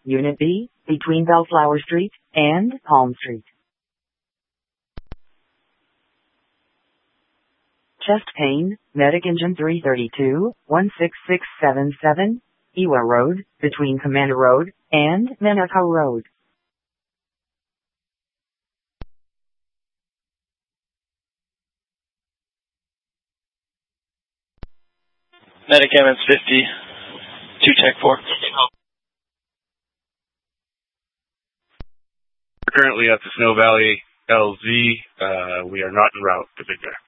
Unit B, between Bellflower Street and Palm Street. Chest pain, Medic Engine 332, 16677, Ewa Road, between Commander Road and Manukau Road. Medic MS 50, 2 Tech 4. We're currently at the Snow Valley LZ. We are not en route to Big Bear.